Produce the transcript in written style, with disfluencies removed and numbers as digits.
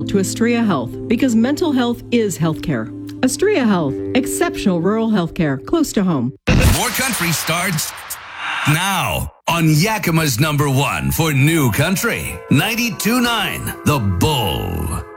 to Astria Health because mental health is healthcare. Astria Health, exceptional rural healthcare close to home. More country starts now on Yakima's number one for new country, 92.9 The Bull.